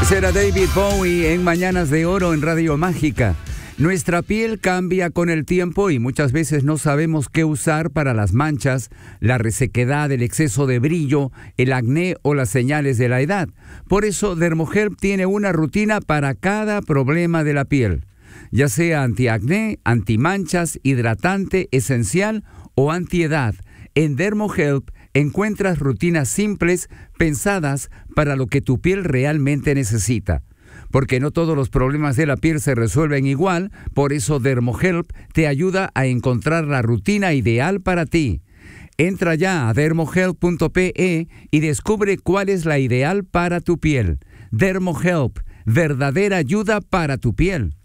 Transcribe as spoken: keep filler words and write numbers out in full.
Será David Bowie en Mañanas de Oro en Radio Mágica. Nuestra piel cambia con el tiempo y muchas veces no sabemos qué usar para las manchas, la resequedad, el exceso de brillo, el acné o las señales de la edad. Por eso Dermohelp tiene una rutina para cada problema de la piel, ya sea antiacné, antimanchas, hidratante, esencial o antiedad. En Dermohelp encuentras rutinas simples pensadas para lo que tu piel realmente necesita. Porque no todos los problemas de la piel se resuelven igual, por eso Dermohelp te ayuda a encontrar la rutina ideal para ti. Entra ya a dermohelp punto pe y descubre cuál es la ideal para tu piel. Dermohelp, verdadera ayuda para tu piel.